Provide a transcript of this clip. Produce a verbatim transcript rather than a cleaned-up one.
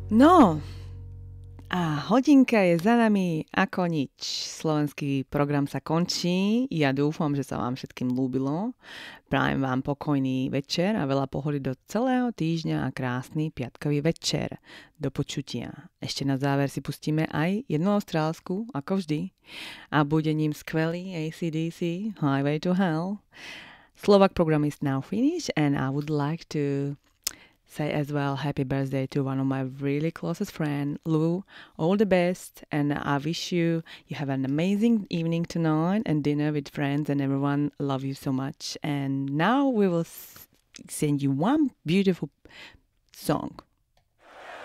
No, a hodinka je za nami ako nič. Slovenský program sa končí. Ja dúfam, že sa vám všetkým ľúbilo. Prajem vám pokojný večer a veľa pohody do celého týždňa a krásny piatkový večer. Do počutia. Ešte na záver si pustíme aj jednu austrálsku, ako vždy. A bude ním skvelý A C D C, Highway to Hell. Slovak program is now finished and I would like to say as well happy birthday to one of my really closest friend, Lou. All the best, and I wish you you have an amazing evening tonight and dinner with friends and everyone. Love you so much. And now we will s- send you one beautiful song.